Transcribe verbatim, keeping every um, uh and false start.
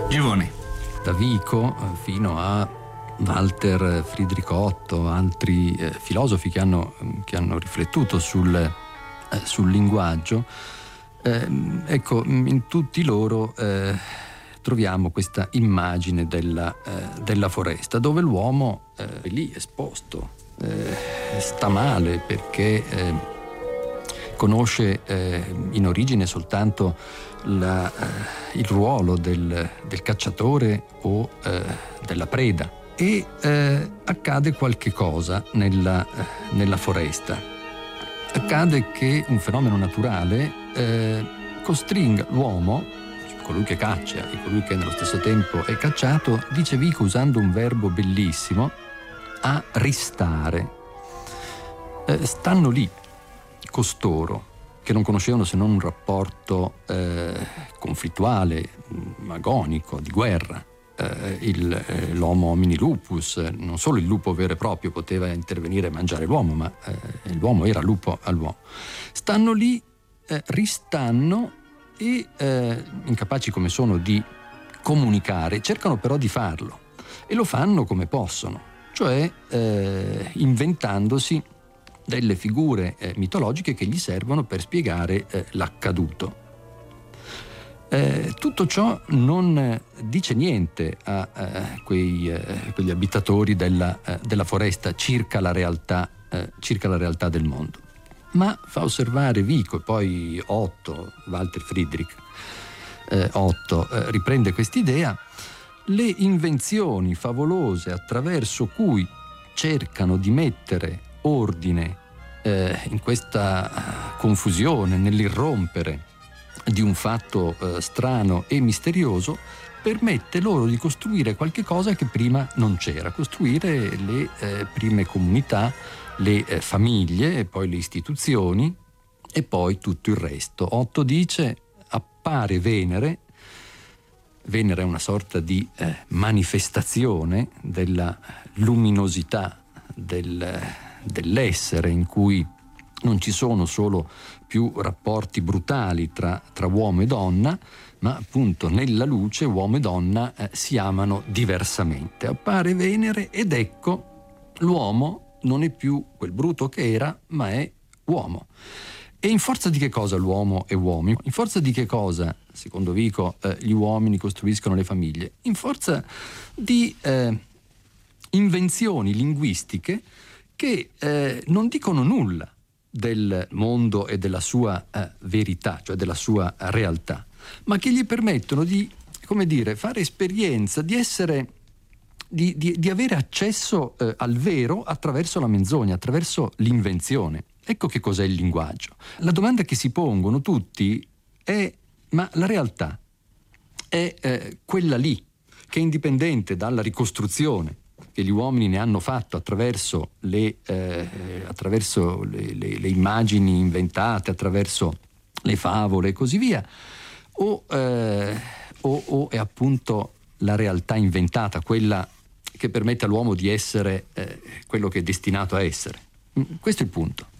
Giovane. Da Vico fino a Walter Friedrich Otto, altri eh, filosofi che hanno, che hanno riflettuto sul, eh, sul linguaggio, eh, ecco, in tutti loro eh, troviamo questa immagine della, eh, della foresta, dove l'uomo eh, è lì esposto, eh, sta male perché eh, conosce eh, in origine soltanto la, eh, il ruolo del, del cacciatore o eh, della preda, e eh, accade qualche cosa nella, eh, nella foresta. Accade che un fenomeno naturale eh, costringa l'uomo, colui che caccia e colui che nello stesso tempo è cacciato, dice Vico usando un verbo bellissimo, a ristare. Eh, stanno lì costoro, che non conoscevano se non un rapporto eh, conflittuale, agonico, di guerra. Eh, il, eh, l'homo homini lupus, non solo il lupo vero e proprio poteva intervenire e mangiare l'uomo, ma eh, l'uomo era lupo all'uomo. Stanno lì, eh, ristanno e, eh, incapaci come sono di comunicare, cercano però di farlo, e lo fanno come possono, cioè eh, inventandosi delle figure eh, mitologiche che gli servono per spiegare eh, l'accaduto. Eh, tutto ciò non eh, dice niente a eh, quei, eh, quegli abitatori della, eh, della foresta circa la realtà, eh, circa la realtà del mondo, ma fa osservare Vico, e poi Otto, Walter Friedrich eh, Otto eh, riprende quest'idea, le invenzioni favolose attraverso cui cercano di mettere ordine eh, in questa confusione, nell'irrompere di un fatto eh, strano e misterioso, permette loro di costruire qualche cosa che prima non c'era, costruire le eh, prime comunità, le eh, famiglie, e poi le istituzioni, e poi tutto il resto. Otto dice: appare Venere. Venere è una sorta di eh, manifestazione della luminosità del, dell'essere, in cui non ci sono solo più rapporti brutali tra, tra uomo e donna, ma appunto nella luce uomo e donna eh, si amano diversamente. Appare Venere ed ecco l'uomo non è più quel bruto che era, ma è uomo. E in forza di che cosa l'uomo è uomo? In forza di che cosa, secondo Vico, eh, gli uomini costruiscono le famiglie? In forza di eh, invenzioni linguistiche che eh, non dicono nulla del mondo e della sua eh, verità, cioè della sua realtà, ma che gli permettono di, come dire, fare esperienza, di essere, di, di, di avere accesso eh, al vero attraverso la menzogna, attraverso l'invenzione. Ecco che cos'è il linguaggio. La domanda che si pongono tutti è: ma la realtà è eh, quella lì, che è indipendente dalla ricostruzione che gli uomini ne hanno fatto attraverso le, eh, attraverso le, le, le immagini inventate, attraverso le favole e così via, o, eh, o, o è appunto la realtà inventata, quella che permette all'uomo di essere eh, quello che è destinato a essere? Questo è il punto.